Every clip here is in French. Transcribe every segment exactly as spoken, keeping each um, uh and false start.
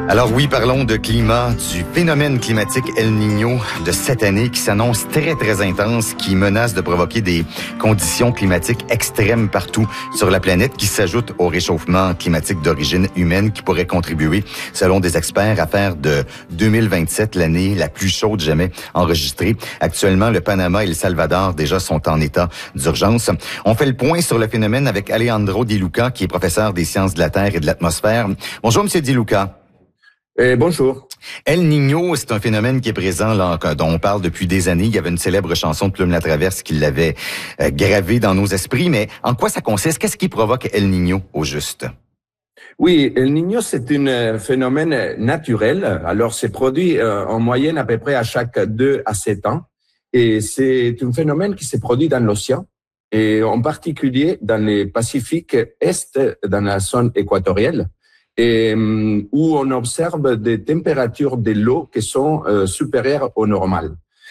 Alors oui, parlons de climat, du phénomène climatique El Niño de cette année qui s'annonce très, très intense, qui menace de provoquer des conditions climatiques extrêmes partout sur la planète, qui s'ajoutent au réchauffement climatique d'origine humaine qui pourrait contribuer, selon des experts, à faire de deux mille vingt-sept l'année la plus chaude jamais enregistrée. Actuellement, le Panama et le Salvador déjà sont en état d'urgence. On fait le point sur le phénomène avec Alejandro Di Luca, qui est professeur des sciences de la Terre et de l'atmosphère. Bonjour, Monsieur Di Luca. Eh, bonjour. El Niño, c'est un phénomène qui est présent, là, dont on parle depuis des années. Il y avait une célèbre chanson de Plume la Traverse qui l'avait euh, gravé dans nos esprits. Mais en quoi ça consiste? Qu'est-ce qui provoque El Niño au juste? Oui, El Niño, c'est un phénomène naturel. Alors, c'est produit euh, en moyenne à peu près à chaque deux à sept ans. Et c'est un phénomène qui se produit dans l'océan, et en particulier dans le Pacifique Est, dans la zone équatoriale, et où on observe des températures de l'eau qui sont euh, supérieures au normal.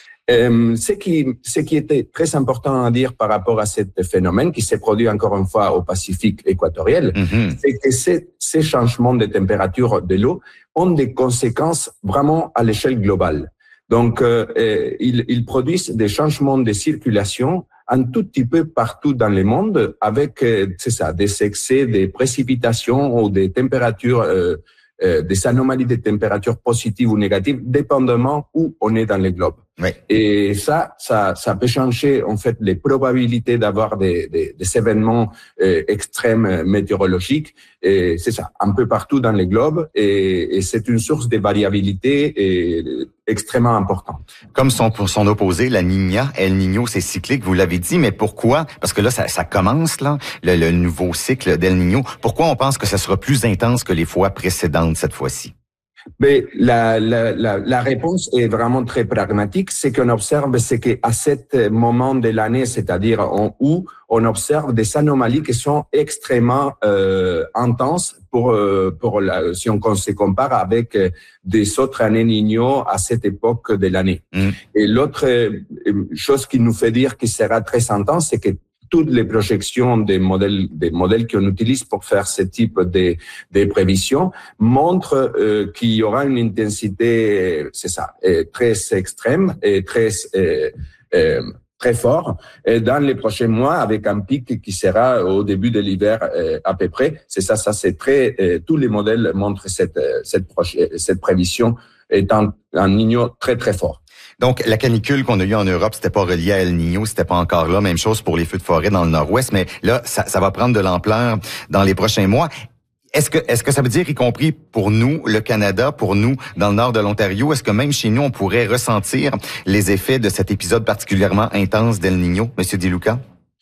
Euh, ce qui, ce qui était très important à dire par rapport à ce phénomène qui s'est produit encore une fois au Pacifique équatorial, mm-hmm. c'est que ces, ces changements de température de l'eau ont des conséquences vraiment à l'échelle globale. Donc, euh, ils, ils produisent des changements de circulation un tout petit peu partout dans le monde avec, euh, c'est ça, des excès de précipitations ou des températures, euh, euh, des anomalies de température positives ou négatives, dépendamment où on est dans le globe. Oui. Et ça, ça, ça peut changer en fait les probabilités d'avoir des, des, des événements euh, extrêmes météorologiques. Et c'est ça, un peu partout dans le globe, et, et c'est une source de variabilité et, extrêmement importante. Comme son, pour son opposé, la Niña, El Niño, c'est cyclique, vous l'avez dit, mais pourquoi? Parce que là, ça, ça commence, là, le, le nouveau cycle d'El Niño. Pourquoi on pense que ça sera plus intense que les fois précédentes cette fois-ci? Mais la, la, la, la réponse est vraiment très pragmatique. Ce qu'on observe, c'est qu'à ce moment de l'année, c'est-à-dire en août, on observe des anomalies qui sont extrêmement euh, intenses pour, euh, pour la, si on se compare avec des autres années Niño à cette époque de l'année. Mmh. Et l'autre chose qui nous fait dire qu'il sera très intense, c'est que toutes les projections des modèles, des modèles qu'on utilise pour faire ce type de, de prévisions montrent euh, qu'il y aura une intensité, c'est ça, très extrême et très euh, euh, très fort dans les prochains mois, avec un pic qui sera au début de l'hiver euh, à peu près. C'est ça, ça c'est très. Euh, tous les modèles montrent cette cette cette prévision étant un Niño très très fort. Donc, la canicule qu'on a eue en Europe, c'était pas relié à El Niño, c'était pas encore là. Même chose pour les feux de forêt dans le nord-ouest, mais là, ça, ça va prendre de l'ampleur dans les prochains mois. Est-ce que, est-ce que ça veut dire, y compris pour nous, le Canada, pour nous, dans le nord de l'Ontario, est-ce que même chez nous, on pourrait ressentir les effets de cet épisode particulièrement intense d'El Niño, Monsieur Di Luca?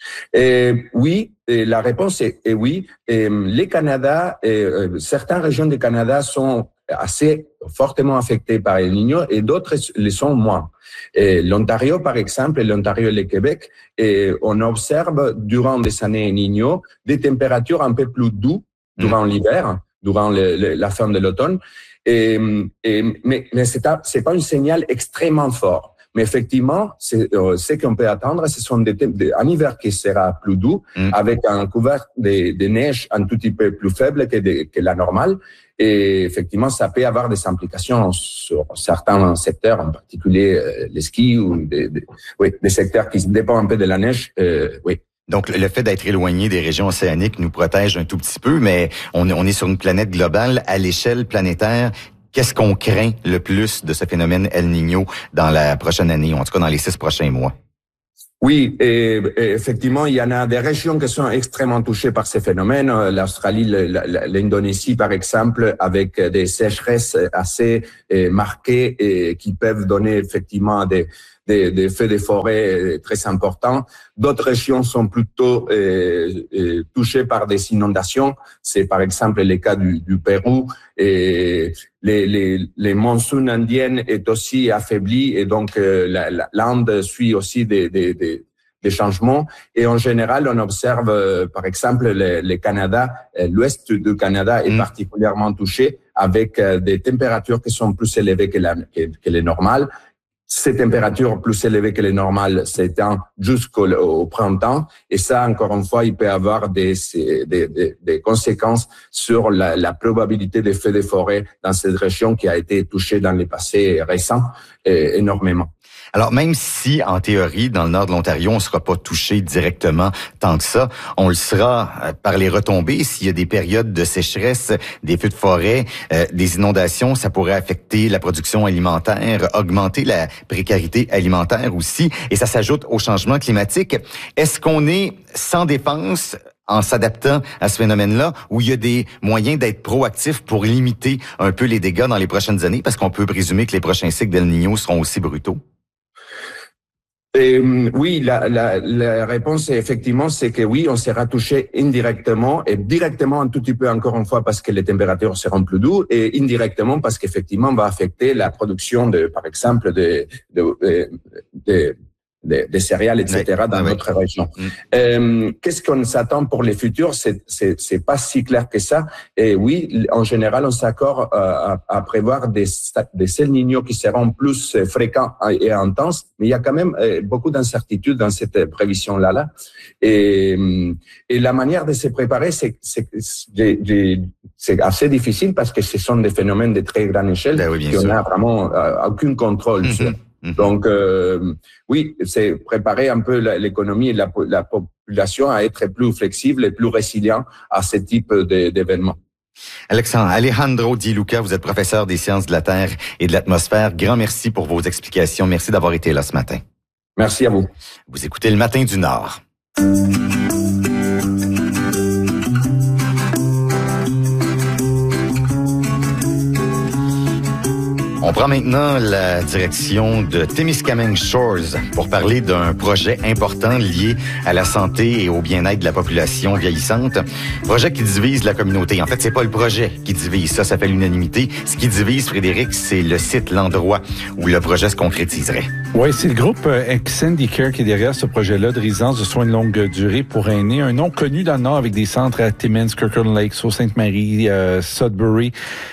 Euh, oui, et la réponse est, est oui. Et les Canada, et, euh, certaines régions du Canada sont assez fortement affectées par El Niño et d'autres le sont moins. Et l'Ontario, par exemple, l'Ontario et le Québec, et on observe durant des années El Niño des températures un peu plus douces durant mmh. l'hiver, durant le, le, la fin de l'automne. Et, et, mais mais c'est, pas, c'est pas un signal extrêmement fort. Mais effectivement, c'est, euh, ce qu'on peut attendre, ce sont des, des, un hiver qui sera plus doux, mmh. avec un couvert de, de neige un tout petit peu plus faible que, de, que la normale. Et effectivement, ça peut avoir des implications sur certains secteurs, en particulier euh, les skis ou des, des, oui, des secteurs qui dépendent un peu de la neige. Euh, oui. Donc, le fait d'être éloigné des régions océaniques nous protège un tout petit peu, mais on, on est sur une planète globale à l'échelle planétaire. Qu'est-ce qu'on craint le plus de ce phénomène El Niño dans la prochaine année, ou en tout cas dans les six prochains mois? Oui, et, et effectivement, il y en a des régions qui sont extrêmement touchées par ces phénomènes. L'Australie, l'Indonésie, par exemple, avec des sécheresses assez marquées et qui peuvent donner effectivement des des, des feux de forêt très importants. D'autres régions sont plutôt euh, euh, touchées par des inondations. C'est par exemple le cas du, du Pérou. Et les, les, les monsuns indiennes est aussi affaibli et donc euh, la, la, l'Inde suit aussi des, des, des, des changements. Et en général, on observe, euh, par exemple, le, le Canada, euh, l'ouest du Canada est mmh. particulièrement touché avec euh, des températures qui sont plus élevées que, la, que, que les normales. ces températures plus élevées que les normales s'étendent jusqu'au au printemps. Et ça, encore une fois, il peut avoir des, des, des, des conséquences sur la, la probabilité des feux de forêt dans cette région qui a été touchée dans le passé récent eh, énormément. Alors, même si, en théorie, dans le nord de l'Ontario, on ne sera pas touché directement tant que ça, on le sera par les retombées. S'il y a des périodes de sécheresse, des feux de forêt, euh, des inondations, ça pourrait affecter la production alimentaire, augmenter la précarité alimentaire aussi, et ça s'ajoute au changement climatique. Est-ce qu'on est sans défense en s'adaptant à ce phénomène-là, où il y a des moyens d'être proactifs pour limiter un peu les dégâts dans les prochaines années, parce qu'on peut présumer que les prochains cycles d'El Niño seront aussi brutaux? Et, oui, la, la, la réponse est effectivement, c'est que oui, on sera touché indirectement et directement un tout petit peu encore une fois parce que les températures seront plus douces et indirectement parce qu'effectivement, on va affecter la production de, par exemple, de, de, de, de Des, des céréales, et cetera, oui, dans oui. notre région. Mm. Euh, qu'est-ce qu'on s'attend pour les futurs? C'est, c'est, c'est pas si clair que ça. Et oui, en général, on s'accorde à, à prévoir des, des El Niño qui seront plus fréquents et intenses, mais il y a quand même beaucoup d'incertitudes dans cette prévision-là, là. Et, et la manière de se préparer, c'est, c'est, c'est, c'est assez difficile parce que ce sont des phénomènes de très grande échelle ben oui, qu'on n'a vraiment euh, aucun contrôle mm-hmm. sur. Donc, euh, oui, c'est préparer un peu l'économie et la, la population à être plus flexible et plus résilient à ce type de, d'événements. Alexandre, Alejandro Di Luca, vous êtes professeur des sciences de la Terre et de l'atmosphère. Grand merci pour vos explications. Merci d'avoir été là ce matin. Merci à vous. Vous écoutez Le Matin du Nord. On prend maintenant la direction de Témiscamingue Shores pour parler d'un projet important lié à la santé et au bien-être de la population vieillissante. Projet qui divise la communauté. En fait, c'est pas le projet qui divise, ça, ça fait l'unanimité. Ce qui divise, Frédéric, c'est le site, l'endroit où le projet se concrétiserait. Oui, c'est le groupe Extendicare qui est derrière ce projet-là de résidence de soins de longue durée pour aînés. Un nom connu dans le Nord avec des centres à Timmins, Kirkland Lake, Sault-Sainte-Marie, euh, Sudbury.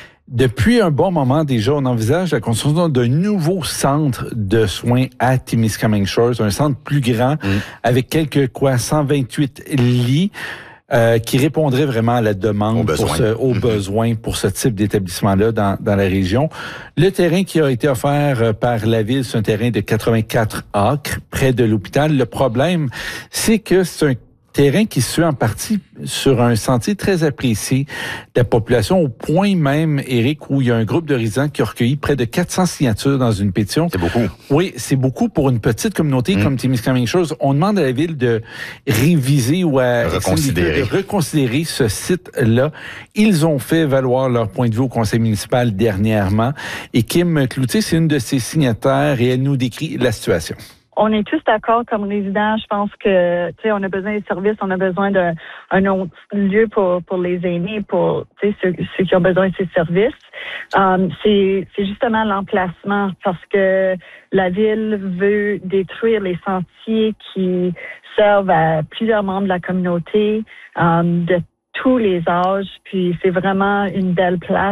Depuis un bon moment déjà, on envisage la construction d'un nouveau centre de soins à Témiscamingue Shores, un centre plus grand mmh. avec quelques quoi cent vingt-huit lits euh, qui répondrait vraiment à la demande, aux pour besoins, ce, aux mmh. besoins pour ce type d'établissement-là dans, dans la région. Le terrain qui a été offert par la ville, c'est un terrain de quatre-vingt-quatre acres près de l'hôpital. Le problème, c'est que c'est un terrain qui se fait en partie sur un sentier très apprécié de la population, au point même, Éric, où il y a un groupe de résidents qui a recueilli près de quatre cents signatures dans une pétition. C'est beaucoup. Oui, c'est beaucoup pour une petite communauté mmh. comme Témiscamingue Shores. On demande à la ville de réviser ou à reconsidérer. de reconsidérer ce site-là. Ils ont fait valoir leur point de vue au conseil municipal dernièrement. Et Kim Cloutier, c'est une de ses signataires et elle nous décrit la situation. On est tous d'accord comme résidents. Je pense que, tu sais, on a besoin de services, on a besoin d'un un autre lieu pour pour les aînés, pour tu sais ceux, ceux qui ont besoin de ces services. Um, c'est c'est justement l'emplacement parce que la ville veut détruire les sentiers qui servent à plusieurs membres de la communauté um, de tous les âges. Puis c'est vraiment une belle place,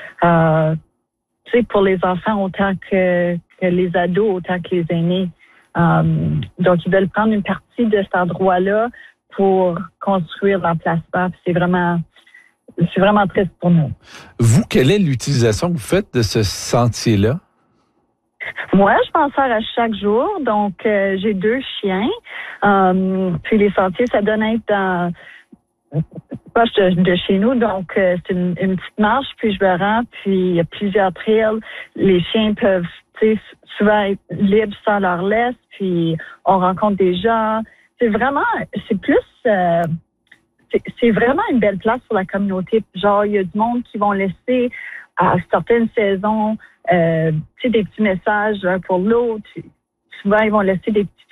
euh, tu sais, pour les enfants autant que, que les ados, autant que les aînés. Um, donc, ils veulent prendre une partie de cet endroit-là pour construire l'emplacement. C'est vraiment, c'est vraiment triste pour nous. Vous, quelle est l'utilisation que vous faites de ce sentier-là? Moi, je m'en sers à chaque jour. Donc, euh, j'ai deux chiens. Um, puis les sentiers, ça donne être dans proche de, de chez nous. Donc, euh, c'est une, une petite marche, puis je me rends, puis il y a plusieurs trails. Les chiens peuvent, tu sais, souvent être libres sans leur laisse, puis on rencontre des gens. C'est vraiment, c'est plus, euh, c'est, c'est vraiment une belle place pour la communauté. Genre, il y a du monde qui vont laisser à certaines saisons, euh, tu sais, des petits messages l'un pour l'autre. Souvent, ils vont laisser des petits